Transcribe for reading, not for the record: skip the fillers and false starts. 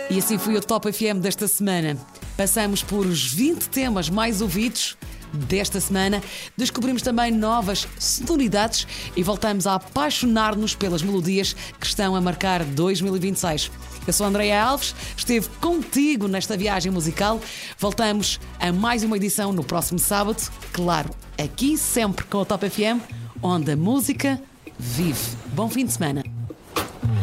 E assim foi o Top FM desta semana. Passamos por os 20 temas mais ouvidos desta semana, descobrimos também novas sonoridades e voltamos a apaixonar-nos pelas melodias que estão a marcar 2026. Eu sou a Andreia Alves, esteve contigo nesta viagem musical. Voltamos a mais uma edição no próximo sábado, claro, aqui sempre com o Top FM, onde a música vive. Bom fim de semana.